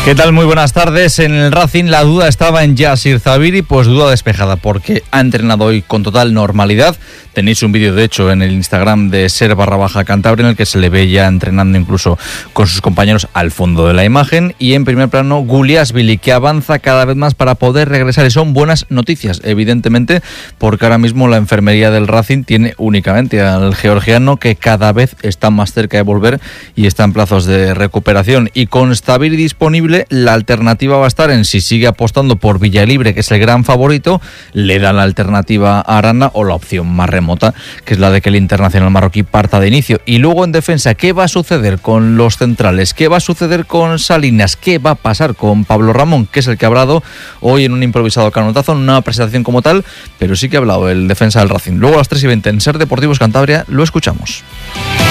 ¿Qué tal? Muy buenas tardes. En el Racing la duda estaba en Yasir Zabiri, pues duda despejada porque ha entrenado hoy con total normalidad. Tenéis un vídeo de hecho en el Instagram de ser_Cantabria en el que se le ve ya entrenando incluso con sus compañeros al fondo de la imagen. Y en primer plano Guliashvili, que avanza cada vez más para poder regresar, y son buenas noticias evidentemente, porque ahora mismo la enfermería del Racing tiene únicamente al georgiano, que cada vez está más cerca de volver y está en plazos de recuperación. Y con Zabiri disponible, la alternativa va a estar en si sigue apostando por Villalibre, que es el gran favorito, le da la alternativa a Arana, o la opción más remota, que es la de que el internacional marroquí parta de inicio. Y luego en defensa, ¿qué va a suceder con los centrales? ¿Qué va a suceder con Salinas? ¿Qué va a pasar con Pablo Ramón, que es el que ha hablado hoy en un improvisado canotazo, en una presentación como tal, pero sí que ha hablado el defensa del Racing? Luego a las 3:20 en Ser Deportivos Cantabria lo escuchamos.